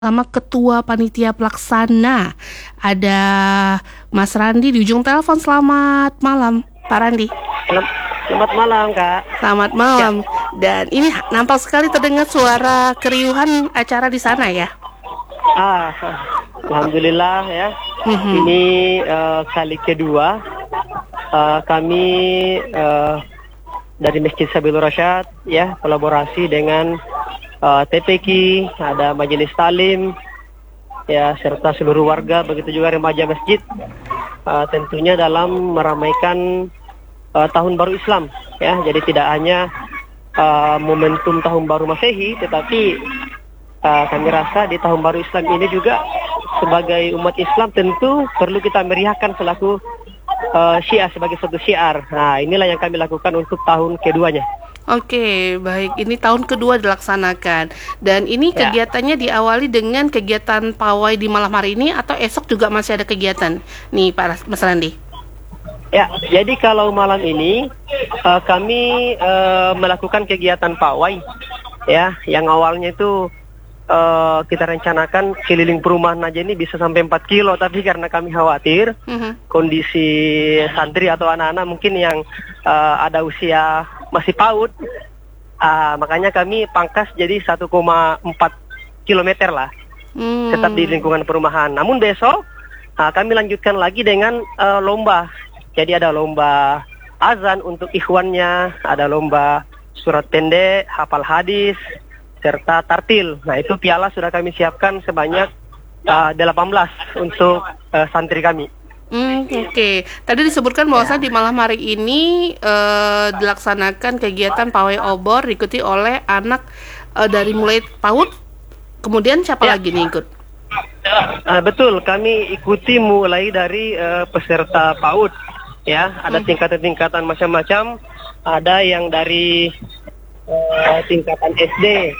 sama Ketua Panitia Pelaksana. Ada Mas Randi di ujung telepon. Selamat malam, Pak Randi. Selamat malam, Kak. Selamat malam. Dan ini nampak sekali terdengar suara keriuhan acara di sana ya. Alhamdulillah ya. Ini kali kedua kami dari Masjid Sabilur Rasyad ya kolaborasi dengan TPQ, ada Majelis Talim ya serta seluruh warga, begitu juga remaja masjid, tentunya dalam meramaikan Tahun Baru Islam ya. Jadi tidak hanya momentum Tahun Baru Masehi, tetapi kami rasa di Tahun Baru Islam ini juga sebagai umat Islam tentu perlu kita meriahkan selaku syiar, sebagai suatu syiar. Nah, inilah yang kami lakukan untuk tahun keduanya. Oke, baik. Ini tahun kedua dilaksanakan. Dan ini kegiatannya diawali dengan kegiatan pawai di malam hari ini atau esok juga masih ada kegiatan nih Pak Mas Randi? Ya, jadi kalau malam ini kami melakukan kegiatan pawai ya, yang awalnya itu kita rencanakan keliling perumahan aja ini bisa sampai 4 kilo, tapi karena kami khawatir kondisi santri atau anak-anak mungkin yang ada usia masih PAUD, makanya kami pangkas jadi 1,4 kilometer lah, tetap di lingkungan perumahan. Namun besok kami lanjutkan lagi dengan lomba. Jadi ada lomba azan untuk ikhwannya, ada lomba surat pendek, hafal hadis, serta tartil. Nah, itu piala sudah kami siapkan sebanyak 18 untuk santri kami. Oke. Tadi disebutkan bahwa di malam hari ini dilaksanakan kegiatan pawai obor diikuti oleh anak dari mulai PAUD. Kemudian siapa lagi nih ikut? Betul, kami ikuti mulai dari peserta PAUD ya. Ada tingkatan-tingkatan macam-macam. Ada yang dari tingkatan SD,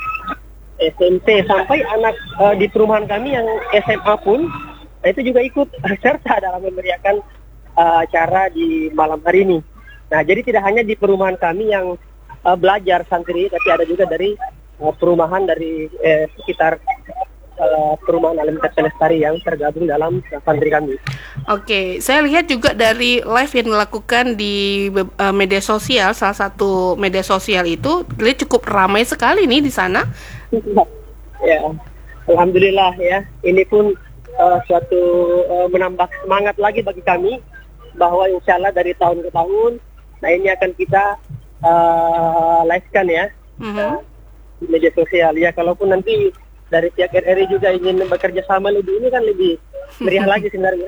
SMP, sampai anak di perumahan kami yang SMA pun itu juga ikut serta dalam memeriahkan acara di malam hari ini. Nah, jadi tidak hanya di perumahan kami yang belajar santri, tapi ada juga dari perumahan dari sekitar perumahan Alim Lestari yang tergabung dalam santri kami. Oke, saya lihat juga dari live yang dilakukan di media sosial, salah satu media sosial itu cukup ramai sekali nih di sana. Ya, alhamdulillah ya. Ini pun suatu menambah semangat lagi bagi kami bahwa insya Allah dari tahun ke tahun, nah ini akan kita live-kan ya di media sosial ya. Kalaupun nanti dari pihak RRI juga ingin bekerja sama lebih, ini kan lebih meriah lagi sebenarnya.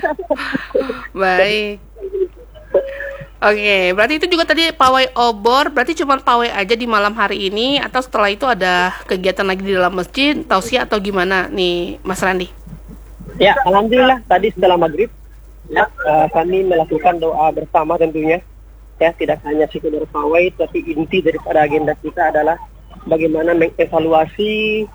Baik. Oke, berarti itu juga tadi pawai obor, berarti cuma pawai aja di malam hari ini atau setelah itu ada kegiatan lagi di dalam masjid, tausiah atau gimana nih Mas Randi? Ya, alhamdulillah tadi setelah maghrib ya, kami melakukan doa bersama tentunya. Ya, tidak hanya sekedar pawai, tapi inti daripada agenda kita adalah bagaimana mengevaluasi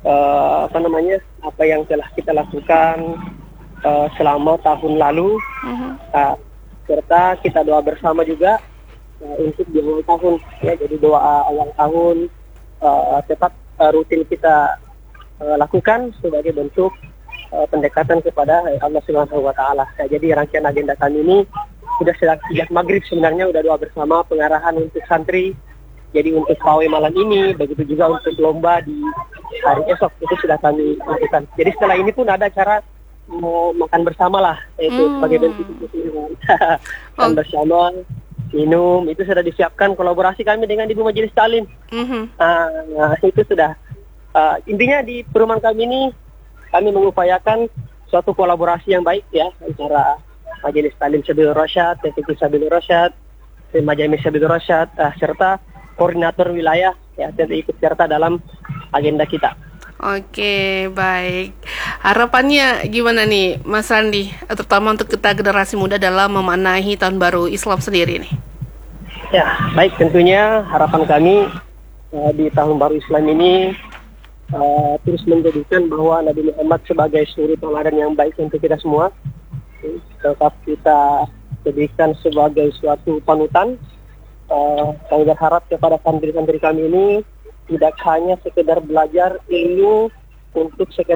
apa yang telah kita lakukan selama tahun lalu, serta kita doa bersama juga untuk di awal tahun ya. Jadi doa awal tahun tetap rutin kita lakukan sebagai bentuk pendekatan kepada Allah Subhanahu wa taala. Nah, jadi rangkaian agenda kami ini sudah sejak maghrib sebenarnya udah doa bersama, pengarahan untuk santri. Jadi untuk pawai malam ini, begitu juga untuk lomba di hari esok itu sudah kami lakukan. Jadi setelah ini pun ada acara mau makan bersama lah, yaitu sebagai bentuk makan bersama, minum, itu sudah disiapkan kolaborasi kami dengan Ibu Majelis Talim. Itu sudah intinya di perumahan kami ini kami mengupayakan suatu kolaborasi yang baik ya antara Majelis Talim Sabilur Rasyad, TPQ Sabilur Rasyad, Majelis Sabilur Rasyad, serta koordinator wilayah ya tentu ikut serta dalam agenda kita. Oke, baik. Harapannya gimana nih Mas Randi, terutama untuk kita generasi muda dalam memaknai Tahun Baru Islam sendiri nih? Ya, baik, tentunya harapan kami di Tahun Baru Islam ini terus menjadikan bahwa Nabi Muhammad sebagai suri tauladan yang baik untuk kita semua. Tetap kita jadikan sebagai suatu panutan. Kami berharap kepada santri-santri kami ini tidak hanya sekedar belajar ilmu untuk sekedar